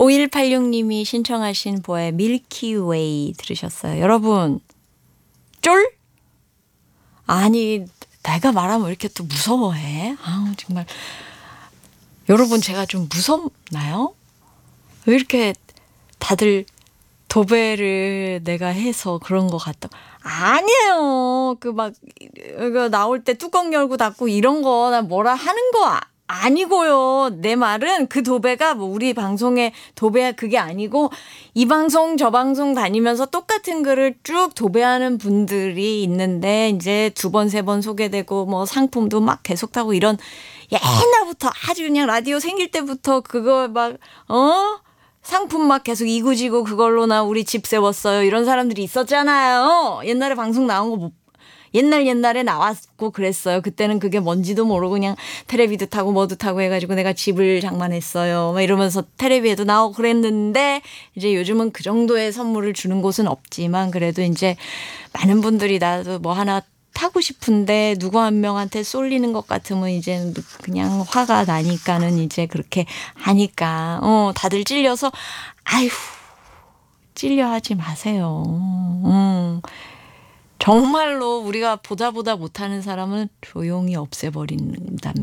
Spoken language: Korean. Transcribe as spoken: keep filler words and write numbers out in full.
오일팔육 님이 신청하신 보의 밀키웨이 들으셨어요. 여러분, 쫄? 아니, 내가 말하면 왜 이렇게 또 무서워해? 아우, 정말. 여러분, 제가 좀 무섭나요? 왜 이렇게 다들 도배를 내가 해서 그런 것 같다. 아니에요. 그 막, 이거 나올 때 뚜껑 열고 닫고 이런 거, 나 뭐라 하는 거 아, 아니고요. 내 말은 그 도배가 뭐 우리 방송의 도배 그게 아니고 이 방송 저 방송 다니면서 똑같은 글을 쭉 도배하는 분들이 있는데 이제 두 번, 세 번 소개되고 뭐 상품도 막 계속 타고 이런 옛날부터 아주 그냥 라디오 생길 때부터 그거 막, 어? 상품 막 계속 이구지구 그걸로 나 우리 집 세웠어요. 이런 사람들이 있었잖아요. 옛날에 방송 나온 거 못, 옛날 옛날에 나왔고 그랬어요. 그때는 그게 뭔지도 모르고 그냥 테레비도 타고 뭐도 타고 해가지고 내가 집을 장만했어요. 막 이러면서 테레비에도 나오고 그랬는데 이제 요즘은 그 정도의 선물을 주는 곳은 없지만 그래도 이제 많은 분들이 나도 뭐 하나 타고 싶은데 누구 한 명한테 쏠리는 것 같으면 이제 그냥 화가 나니까는 이제 그렇게 하니까 어 다들 찔려서 아휴 찔려 하지 마세요. 음. 정말로 우리가 보다 보다 못하는 사람은 조용히 없애버린답니다.